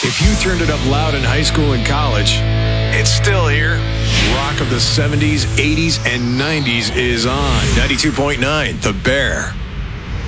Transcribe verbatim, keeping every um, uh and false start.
If you turned it up loud in high school and college, it's still here. Rock of the seventies, eighties, and nineties is on. ninety-two point nine, The Bear.